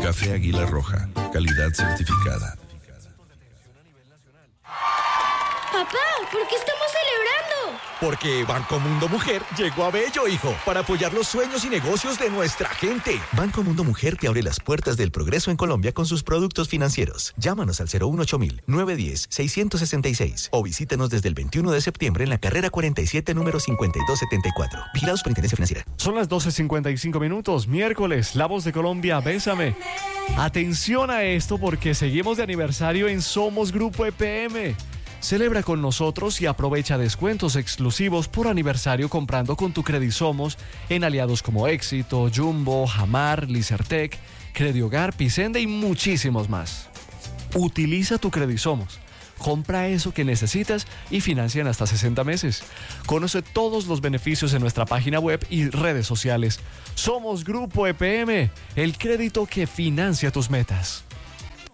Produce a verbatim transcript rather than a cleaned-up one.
Café Águila Roja, calidad certificada. Papá, ¿por qué estamos celebrando? Porque Banco Mundo Mujer llegó a Bello, hijo, para apoyar los sueños y negocios de nuestra gente. Banco Mundo Mujer te abre las puertas del progreso en Colombia con sus productos financieros. Llámanos al cero uno ocho mil, nueve uno cero, seis seis seis o visítanos desde el veintiuno de septiembre en la carrera cuarenta y siete, número cincuenta y dos setenta y cuatro. Vigilado Superintendencia Financiera. Son las doce cincuenta y cinco minutos, miércoles, La Voz de Colombia, Bésame. Atención a esto porque seguimos de aniversario en Somos Grupo E P M. Celebra con nosotros y aprovecha descuentos exclusivos por aniversario comprando con tu Credisomos en aliados como Éxito, Jumbo, Jamar, Lizertec, Crediogar, Picende y muchísimos más. Utiliza tu Credisomos. Compra eso que necesitas y financia en hasta sesenta meses. Conoce todos los beneficios en nuestra página web y redes sociales. Somos Grupo E P M, el crédito que financia tus metas.